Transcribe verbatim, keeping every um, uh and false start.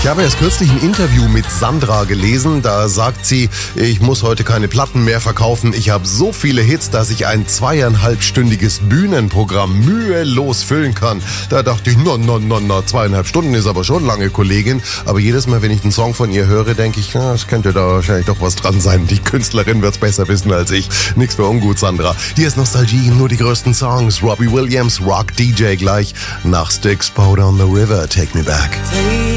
habe erst kürzlich ein Interview mit Sandra gelesen. Da sagt sie, ich muss heute keine Platten mehr verkaufen. Ich habe so viele Hits, dass ich ein zweieinhalbstündiges Bühnenprogramm mühelos füllen kann. Da dachte ich, no, no, no, no, zweieinhalb Stunden ist aber schon lange, Kollegin. Aber jedes Mal, wenn ich einen Song von ihr höre, denke ich, na, es könnte da wahrscheinlich doch was dran sein. Die Künstlerin wird's besser wissen als ich. Nix für ungut, Sandra. Hier ist Nostalgie, nur die größten Songs. Robbie Williams, Rock D J gleich nach Styx, Boat on the River, Take Me Back.